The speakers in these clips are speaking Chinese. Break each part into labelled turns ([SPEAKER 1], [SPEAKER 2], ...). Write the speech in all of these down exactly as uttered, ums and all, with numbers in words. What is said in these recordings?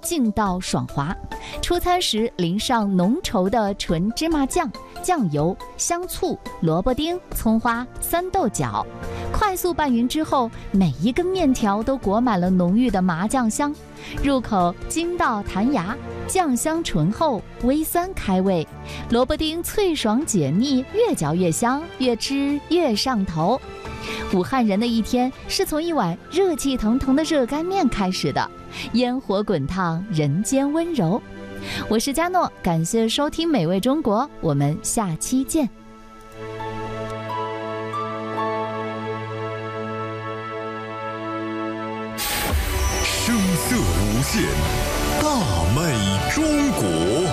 [SPEAKER 1] 劲道爽滑。出餐时淋上浓稠的纯芝麻酱、酱油、香醋、萝卜丁、葱花、三豆角，快速拌匀之后，每一根面条都裹满了浓郁的麻酱香，入口筋道弹牙，酱香醇厚，微酸开胃，萝卜丁脆爽解腻，越嚼越香，越吃越上头。武汉人的一天是从一碗热气腾腾的热干面开始的，烟火滚烫，人间温柔。我是佳诺，感谢收听美味中国，我们下期见。
[SPEAKER 2] 声色无限，大美中国。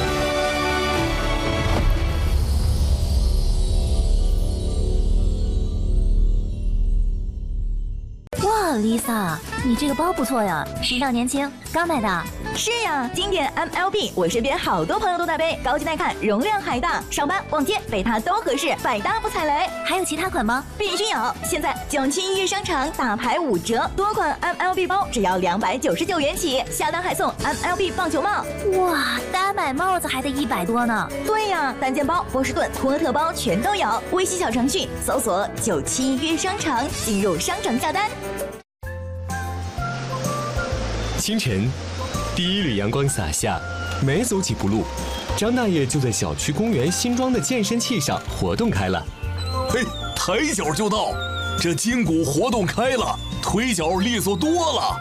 [SPEAKER 3] 哇 ，Lisa， 你这个包不错呀，时尚年轻，刚买的。
[SPEAKER 4] 是呀，经典 M L B， 我身边好多朋友都在背，高级耐看，容量还大，上班逛街背它都合适，百搭不踩雷。
[SPEAKER 3] 还有其他款吗？
[SPEAKER 4] 必须有！现在九七一商场打牌五折，多款 M L B 包只要两百九十九元起，下单还送 M L B 棒球帽。
[SPEAKER 3] 哇，单买帽子还得一百多呢。
[SPEAKER 4] 对呀，单肩包、波士顿、托特包全都有。微信小程序搜索九七一商场，进入商城下单。
[SPEAKER 5] 清晨，第一缕阳光洒下，没走几步路，张大爷就在小区公园新装的健身器上活动开了。
[SPEAKER 2] 嘿，抬脚就到，这筋骨活动开了，腿脚利索多了。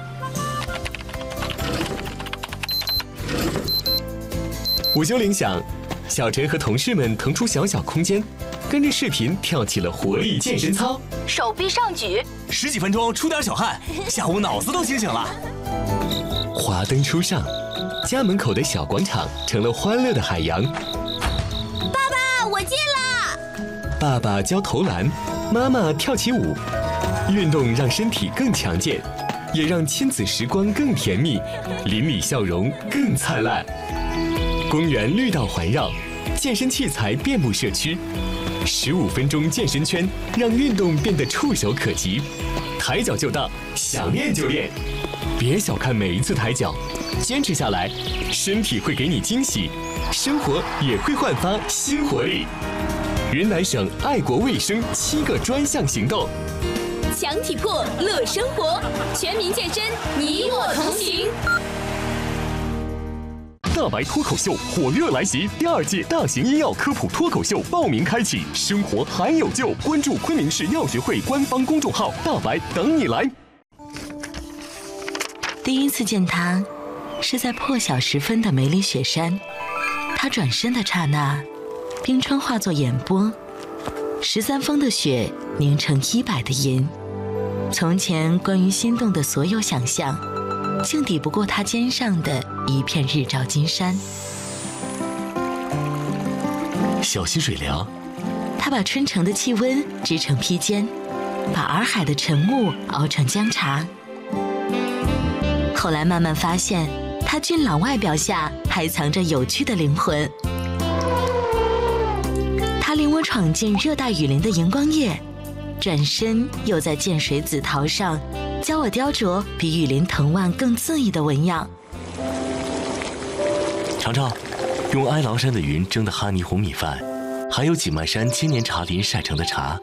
[SPEAKER 5] 午休铃响，小陈和同事们腾出小小空间，跟着视频跳起了活力健身操，
[SPEAKER 3] 手臂上举，
[SPEAKER 6] 十几分钟出点小汗，下午脑子都清醒了。
[SPEAKER 5] 华灯初上，家门口的小广场成了欢乐的海洋。
[SPEAKER 3] 爸爸，我进了。
[SPEAKER 5] 爸爸教投篮，妈妈跳起舞，运动让身体更强健，也让亲子时光更甜蜜，邻里笑容更灿烂。公园绿道环绕，健身器材遍布社区，十五分钟健身圈让运动变得触手可及，抬脚就到，想练就练。别小看每一次抬脚，坚持下来，身体会给你惊喜，生活也会焕发新活力。云南省爱国卫生七个专项行动，
[SPEAKER 7] 强体魄乐生活，全民健身，你我同行。
[SPEAKER 8] 大白脱口秀火热来袭，第二届大型医药科普脱口秀报名开启，生活还有救，关注昆明市药学会官方公众号，大白等你来。
[SPEAKER 9] 第一次见他，是在破晓时分的梅里雪山。他转身的刹那，冰川化作眼波，十三峰的雪凝成一百的银。从前关于心动的所有想象，竟抵不过他肩上的一片日照金山。
[SPEAKER 8] 小溪水凉，
[SPEAKER 9] 他把春城的气温织成披肩，把洱海的晨雾熬成姜茶。后来慢慢发现，他俊朗外表下还藏着有趣的灵魂。他领我闯进热带雨林的荧光夜，转身又在涧水紫桃上教我雕琢比雨林藤蔓更恣意的纹样。
[SPEAKER 8] 尝尝，用哀牢山的云蒸的哈尼红米饭，还有锦漫山千年茶林晒成的茶。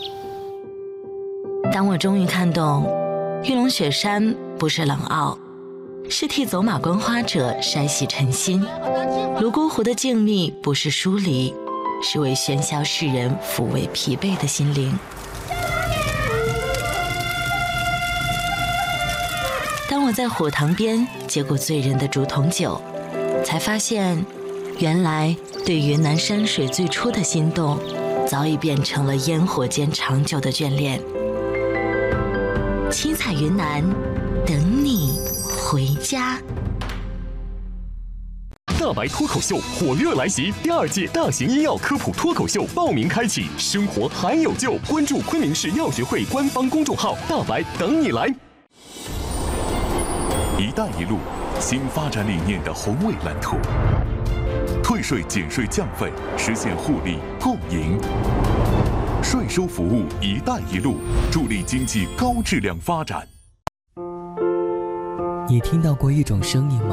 [SPEAKER 9] 当我终于看懂，玉龙雪山不是冷傲，是替走马观花者筛洗尘心；泸沽湖的静谧不是疏离，是为喧嚣世人抚慰疲惫的心灵。当我在火塘边接过醉人的竹筒酒，才发现，原来对云南山水最初的心动，早已变成了烟火间长久的眷恋。七彩云南，等你回家。
[SPEAKER 8] 大白脱口秀火热来袭，第二届大型医药科普脱口秀报名开启，生活还有救，关注昆明市药学会官方公众号，大白等你来。
[SPEAKER 2] 一带一路新发展理念的宏伟蓝图，退税减税降费，实现互利共赢。税收服务一带一路，助力经济高质量发展。
[SPEAKER 10] 你听到过一种声音吗？